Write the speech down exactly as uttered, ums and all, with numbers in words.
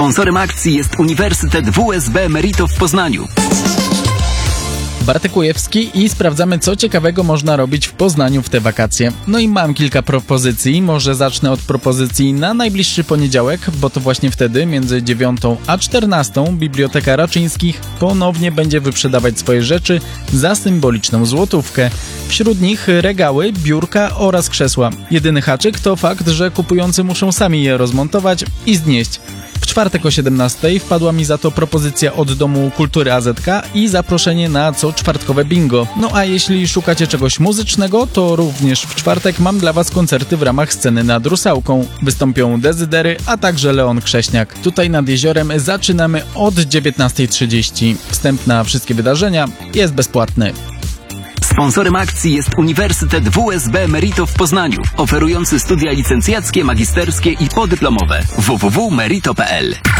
Sponsorem akcji jest Uniwersytet W S B Merito w Poznaniu. Bartek Ujewski i sprawdzamy, co ciekawego można robić w Poznaniu w te wakacje. No i mam kilka propozycji, może zacznę od propozycji na najbliższy poniedziałek, bo to właśnie wtedy, między dziewiątą a czternastą, Biblioteka Raczyńskich ponownie będzie wyprzedawać swoje rzeczy za symboliczną złotówkę. Wśród nich regały, biurka oraz krzesła. Jedyny haczyk to fakt, że kupujący muszą sami je rozmontować i znieść. W czwartek o siedemnastej wpadła mi za to propozycja od Domu Kultury A Z K i zaproszenie na co czwartkowe bingo. No a jeśli szukacie czegoś muzycznego, to również w czwartek mam dla Was koncerty w ramach sceny nad Rusałką. Wystąpią Dezydery, a także Leon Krześniak. Tutaj nad jeziorem zaczynamy od dziewiętnastej trzydzieści. Wstęp na wszystkie wydarzenia jest bezpłatny. Sponsorem akcji jest Uniwersytet W S B Merito w Poznaniu, oferujący studia licencjackie, magisterskie i podyplomowe. w w w kropka merito kropka p l